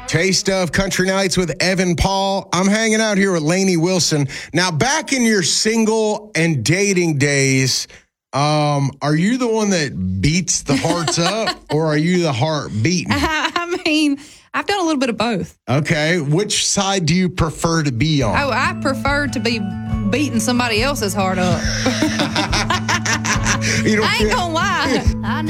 Taste of Country Nights with Evan Paul. I'm hanging out here with Lainey Wilson. Now, back in your single and dating days, are you the one that beats the hearts up or are you the heart beating? I mean, I've done a little bit of both. Okay. Which side do you prefer to be on? Oh, I prefer to be beating somebody else's heart up. You don't I ain't gonna lie.